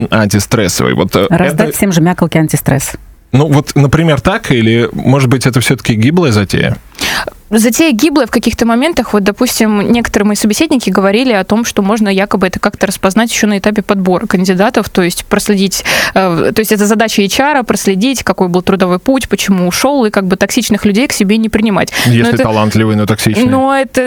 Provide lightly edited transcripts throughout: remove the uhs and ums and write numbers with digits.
антистрессовый. Вот раздать всем же мякалки антистресс. Ну вот, например, так, или, может быть, это все-таки гиблая затея? Затея гиблая в каких-то моментах. Вот, допустим, некоторые мои собеседники говорили о том, что можно якобы это как-то распознать еще на этапе подбора кандидатов, то есть проследить, то есть это задача HR, проследить, какой был трудовой путь, почему ушел, и как бы токсичных людей к себе не принимать. Если талантливый, но токсичный. Но это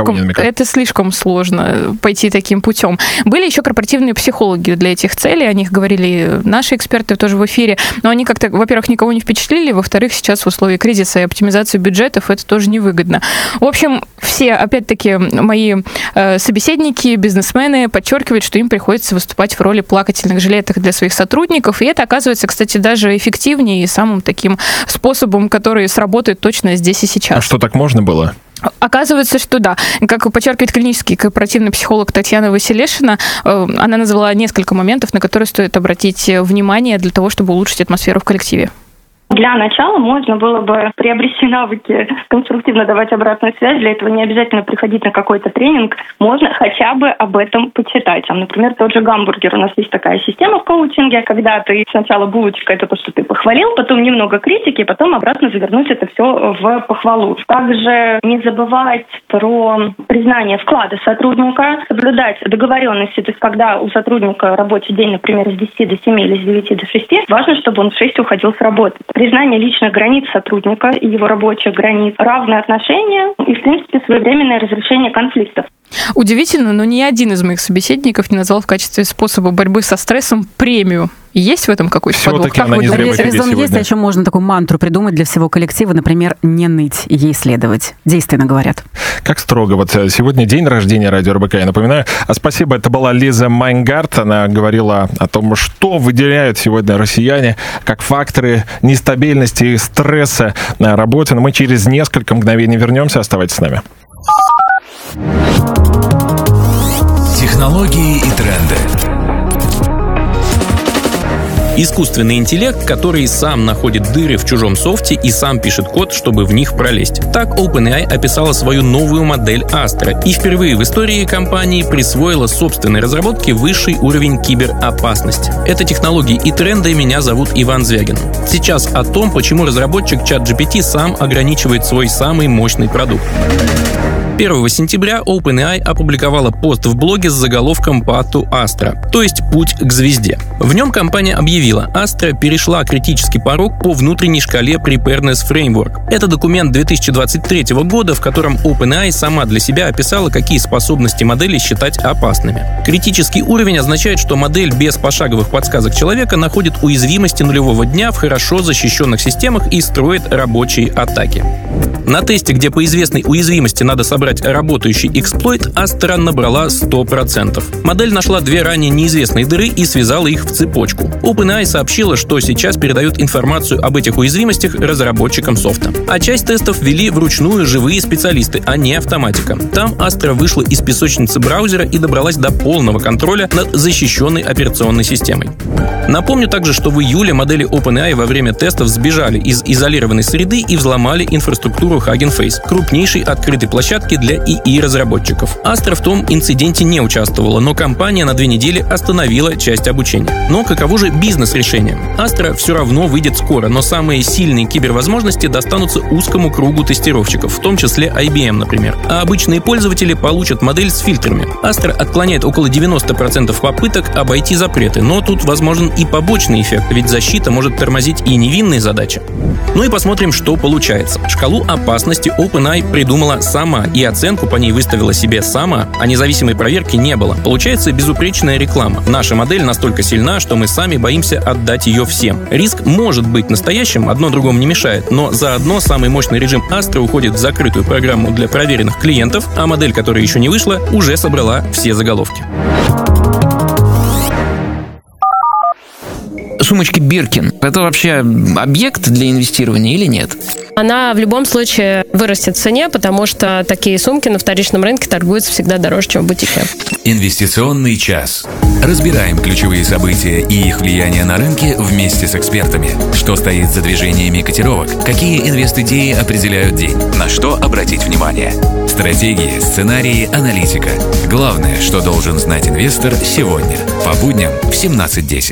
слишком сложно пойти таким путем. Были еще корпоративные психологи для этих целей, о них говорили наши эксперты тоже в эфире, но они как-то, во-первых, никого не впечатлили, во-вторых, сейчас в условиях кризиса и оптимизации бюджетов это тоже невыгодно. В общем, все, опять-таки, мои собеседники, бизнесмены подчеркивают, что им приходится выступать в роли плакательных жилеток для своих сотрудников, и это оказывается, кстати, даже эффективнее и самым таким способом, который сработает точно здесь и сейчас. А что, так можно было? Оказывается, что да. Как подчеркивает клинический корпоративный психолог Татьяна Василешина, она назвала несколько моментов, на которые стоит обратить внимание для того, чтобы улучшить атмосферу в коллективе. Для начала можно было бы приобрести навыки, конструктивно давать обратную связь. Для этого не обязательно приходить на какой-то тренинг. Можно хотя бы об этом почитать. Например, тот же гамбургер. У нас есть такая система в коучинге, когда ты сначала булочка — это то, что ты похвалил, потом немного критики, потом обратно завернуть это все в похвалу. Также не забывать про признание вклада сотрудника, соблюдать договоренности. То есть, когда у сотрудника рабочий день, например, с 10 до 7 или с 9 до 6, важно, чтобы он в 6 уходил с работы. Признание личных границ сотрудника и его рабочих границ, равные отношения и, в принципе, своевременное разрешение конфликтов. Удивительно, но ни один из моих собеседников не назвал в качестве способа борьбы со стрессом премию. Есть в этом какой-то подвох? Все-таки она не зря в эфире сегодня. Есть, а еще можно такую мантру придумать для всего коллектива, например, не ныть, ей следовать. Действенно говорят. Как строго. Вот сегодня день рождения Радио РБК, я напоминаю. Спасибо, это была Лиза Майнгард. Она говорила о том, что выделяют сегодня россияне как факторы нестабильности и стресса на работе. Но мы через несколько мгновений вернемся. Оставайтесь с нами. Технологии и тренды. Искусственный интеллект, который сам находит дыры в чужом софте и сам пишет код, чтобы в них пролезть. Так OpenAI описала свою новую модель Astra и впервые в истории компании присвоила собственной разработке высший уровень киберопасности. Это технологии и тренды. Меня зовут Иван Звягин. Сейчас о том, почему разработчик ChatGPT сам ограничивает свой самый мощный продукт. 1 сентября OpenAI опубликовала пост в блоге с заголовком «Path to Astra», то есть «Путь к звезде». В нем компания объявила, Astra перешла критический порог по внутренней шкале Preparedness Framework. Это документ 2023 года, в котором OpenAI сама для себя описала, какие способности модели считать опасными. Критический уровень означает, что модель без пошаговых подсказок человека находит уязвимости нулевого дня в хорошо защищенных системах и строит рабочие атаки. На тесте, где по известной уязвимости надо собрать работающий эксплойт, Astra набрала 100%. Модель нашла две ранее неизвестные дыры и связала их в цепочку. OpenAI сообщила, что сейчас передают информацию об этих уязвимостях разработчикам софта. А часть тестов вели вручную живые специалисты, а не автоматика. Там Astra вышла из песочницы браузера и добралась до полного контроля над защищенной операционной системой. Напомню также, что в июле модели OpenAI во время тестов сбежали из изолированной среды и взломали инфраструктуру Hugging Face, крупнейшей открытой площадки для ИИ-разработчиков. Astra в том инциденте не участвовала, но компания на 2 недели остановила часть обучения. Но каково же бизнес-решение? Astra все равно выйдет скоро, но самые сильные кибервозможности достанутся узкому кругу тестировщиков, в том числе IBM, например. А обычные пользователи получат модель с фильтрами. Astra отклоняет около 90% попыток обойти запреты, но тут возможен и побочный эффект, ведь защита может тормозить и невинные задачи. Ну и посмотрим, что получается. Шкалу опасности OpenAI придумала сама, и оценку по ней выставила себе сама, а независимой проверки не было. Получается безупречная реклама. Наша модель настолько сильна, что мы сами боимся отдать ее всем. Риск может быть настоящим, одно другому не мешает, но заодно самый мощный режим Astra уходит в закрытую программу для проверенных клиентов, а модель, которая еще не вышла, уже собрала все заголовки. Сумочки Биркин – это вообще объект для инвестирования или нет? Она в любом случае вырастет в цене, потому что такие сумки на вторичном рынке торгуются всегда дороже, чем в бутике. Инвестиционный час. Разбираем ключевые события и их влияние на рынки вместе с экспертами. Что стоит за движениями котировок? Какие инвест-идеи определяют день? На что обратить внимание? Стратегии, сценарии, аналитика. Главное, что должен знать инвестор сегодня. По будням в 17:10.